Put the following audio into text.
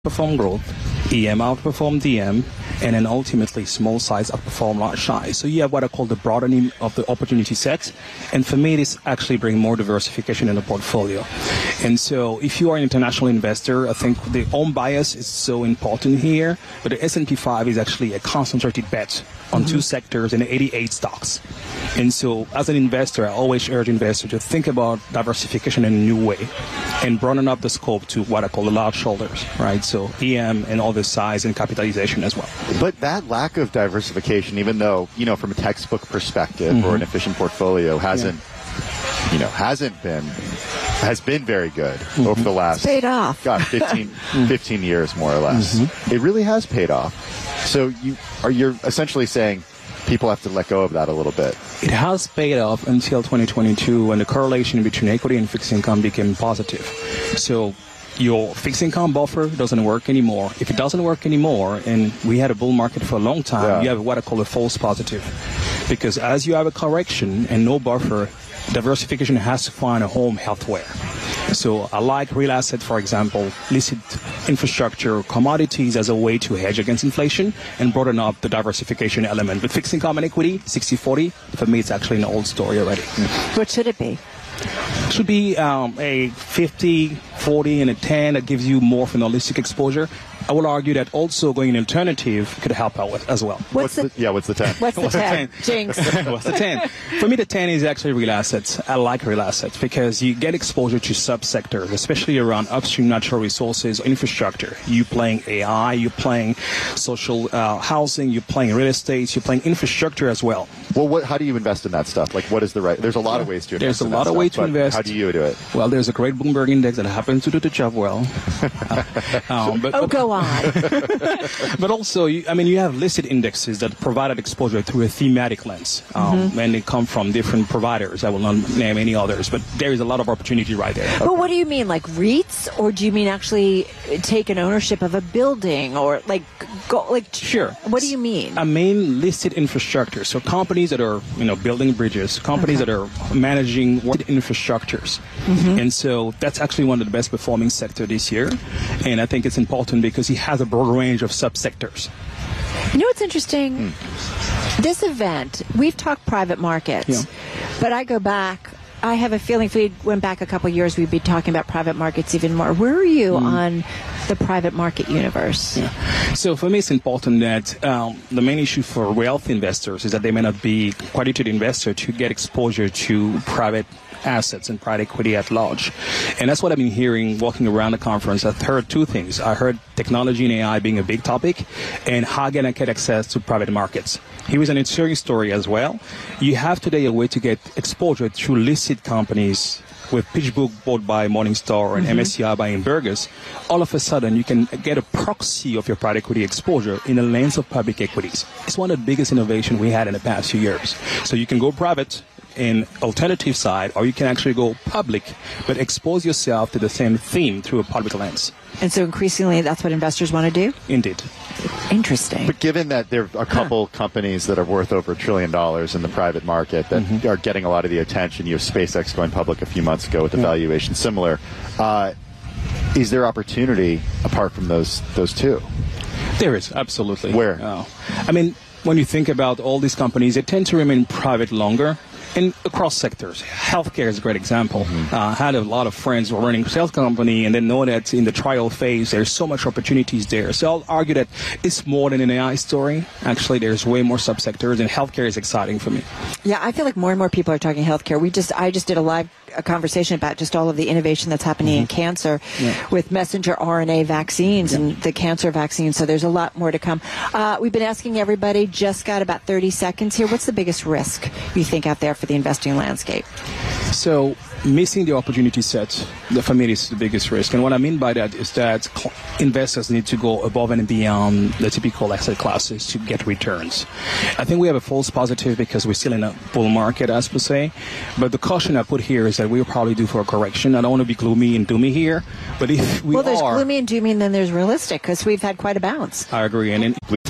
outperform growth, EM outperform DM, and then ultimately small size outperform large size. So you have what I call the broadening of the opportunity set. And for me, this actually brings more diversification in the portfolio. And so if you are an international investor, I think the home bias is so important here. But the S&P 5 is actually a concentrated bet on two sectors and 88 stocks. And so as an investor, I always urge investors to think about diversification in a new way and broaden up the scope to what I call the large shoulders, right? So EM and all the size and capitalization as well. But that lack of diversification, even though, from a textbook perspective or an efficient portfolio has been very good over the last, paid off. 15 years more or less. It really has paid off. So you're essentially saying people have to let go of that a little bit. It has paid off until 2022 when the correlation between equity and fixed income became positive. So your fixed income buffer doesn't work anymore. If it doesn't work anymore, and we had a bull market for a long time, you have what I call a false positive. Because as you have a correction and no buffer, diversification has to find a home elsewhere. So I like real asset, for example, listed infrastructure, commodities as a way to hedge against inflation and broaden up the diversification element. But fixed income and equity, 60-40, for me it's actually an old story already. What should it be? It should be a 50-40 and a 10 that gives you more of an holistic exposure. I will argue that also going an alternative could help out with as well. What's the 10? What's the 10? Jinx. What's the 10? For me, the 10 is actually real assets. I like real assets because you get exposure to subsectors, especially around upstream natural resources, infrastructure. You playing AI, you playing social housing, you playing real estate, you playing infrastructure as well. Well, how do you invest in that stuff? Like, what is the right? There's a lot of ways to invest. There's a lot of ways to invest. How do you do it? Well, there's a great Bloomberg index that happens to do the job well. Go on. But also, you have listed indexes that provide exposure through a thematic lens, and they come from different providers. I will not name any others, but there is a lot of opportunity right there. But what do you mean, like REITs, or do you mean actually take an ownership of a building, or Sure. What do you mean? I mean listed infrastructure. So companies that are building bridges, companies that are managing infrastructures, and so that's actually one of the best performing sector this year. And I think it's important because he has a broad range of subsectors. You know what's interesting? This event, we've talked private markets, but I go back. I have a feeling if we went back a couple of years, we'd be talking about private markets even more. Where are you on the private market universe? So for me, it's important that the main issue for wealth investors is that they may not be qualified investor to get exposure to private assets and private equity at large. And that's what I've been hearing walking around the conference. I've heard two things. I heard technology and AI being a big topic, and how can I get access to private markets. Here was an insurance story as well. You have today a way to get exposure through listed companies with PitchBook bought by Morningstar and MSCI buying Burgess. All of a sudden, you can get a proxy of your private equity exposure in the lens of public equities. It's one of the biggest innovations we had in the past few years. So you can go private in alternative side, or you can actually go public, but expose yourself to the same theme through a public lens. And so increasingly, that's what investors want to do? Indeed. Interesting. But given that there are a couple companies that are worth over $1 trillion in the private market that are getting a lot of the attention, you have SpaceX going public a few months ago with a valuation similar, is there opportunity apart from those two? There is, absolutely. Where? When you think about all these companies, they tend to remain private longer. And across sectors, healthcare is a great example. I had a lot of friends who are running a sales company and they know that in the trial phase, there's so much opportunities there. So I'll argue that it's more than an AI story. Actually, there's way more subsectors, and healthcare is exciting for me. Yeah, I feel like more and more people are talking healthcare. I just did a conversation about just all of the innovation that's happening in cancer with messenger RNA vaccines and the cancer vaccine. So there's a lot more to come. We've been asking everybody, just got about 30 seconds here. What's the biggest risk you think out there for the investing landscape? So missing the opportunity set, for me, is the biggest risk. And what I mean by that is that investors need to go above and beyond the typical asset classes to get returns. I think we have a false positive because we're still in a bull market, as per se. But the caution I put here is that we'll probably due for a correction. I don't want to be gloomy and doomy here, but if we there's gloomy and doomy, and then there's realistic, because we've had quite a bounce. I agree. And